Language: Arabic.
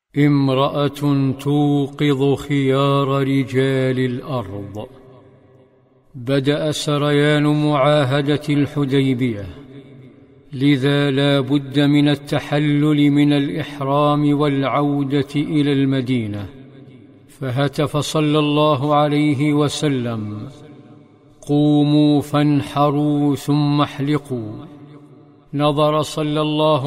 امرأة توقظ خيار رجال الأرض. بدأ سريان معاهدة الحديبية، لذا لا بد من التحلل من الإحرام والعودة إلى المدينة. فهتف صلى الله عليه وسلم: قوموا فانحروا ثم احلقوا. نظر صلى الله